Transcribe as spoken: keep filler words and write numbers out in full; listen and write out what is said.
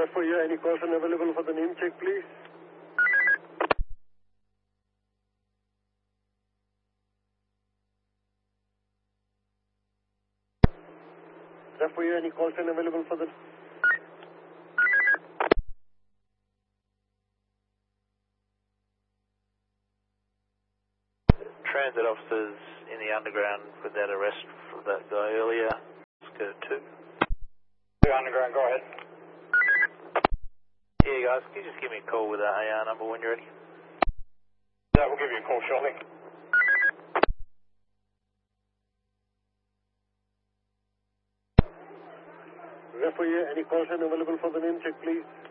for you, any caution available for the name check, please? For you, any caution available for the... Transit officers in the underground with that arrest for that guy earlier. Let's go to two. Two underground, go ahead. Yeah, guys, can you just give me a call with that A R number when you're ready? Yeah, we'll give you a call shortly. For you, any caution available for the name check, please?